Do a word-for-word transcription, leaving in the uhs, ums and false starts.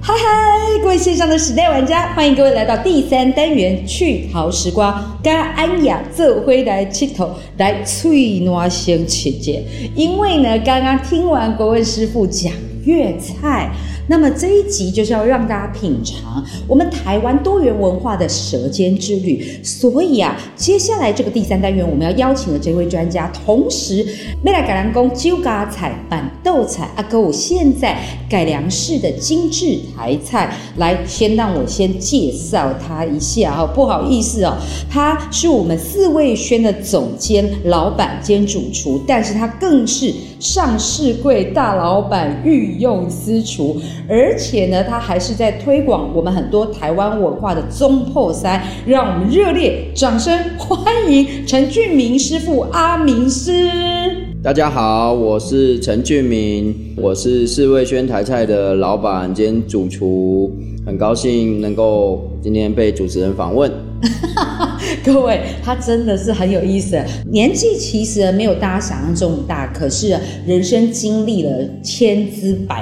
嗨嗨，各位线上的时代玩家，欢迎各位来到第三单元趣淘时光，跟安雅做伙来佚佗，来脆暖先切节。因为呢，刚刚听完国文师傅讲粤菜，那么这一集就是要让大家品尝我们台湾多元文化的舌尖之旅。所以啊，接下来这个第三单元我们要邀请的这位专家，同时要来改良讲酒家菜、板豆菜，啊，跟我现在改良式的精致台菜。来，先让我先介绍他一下哈，不好意思哦，他是我们四味轩的总监、老板兼主厨，但是他更是上市柜大老板御用私厨。而且呢，他还是在推广我们很多台湾文化的中破塞，让我们热烈掌声欢迎陈俊明师傅阿明师。 大家好，我是陈俊明，我是四味轩台菜的老板兼主厨，很高兴能够今天被主持人访问。 各位，他真的是很有意思，年纪其实没有大家想象中大，可是人生经历了千姿百